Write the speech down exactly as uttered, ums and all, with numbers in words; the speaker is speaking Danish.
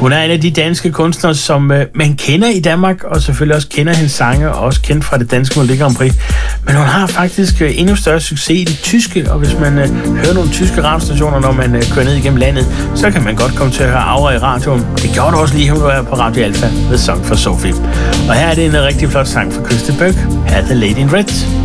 Hun er en af de danske kunstnere, som øh, man kender i Danmark, og selvfølgelig også kender hendes sange, og også kendt fra det danske Melodi Grand Prix. Men hun har faktisk øh, endnu større succes i det tyske, og hvis man øh, hører nogle tyske radiostationer, når man øh, kører ned igennem landet, så kan man godt komme til at høre Aura i radioen. Det gjorde du også lige, hun var på Radio Alfa med Song for Sophie. Og her er det en rigtig flot sang fra Kirsten Bøck, Her The Lady in Red.